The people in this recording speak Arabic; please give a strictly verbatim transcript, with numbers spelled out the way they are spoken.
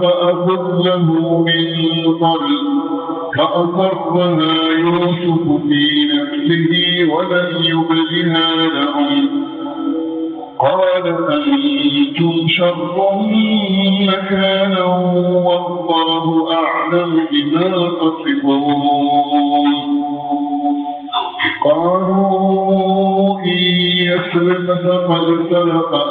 فأخذ له من قبل فأصرها يوسف في نفسه ولم يبدها لهم قال أنتم شر مكانا والله أعلم بما تصفون قالوا إن يسرق فقد سرق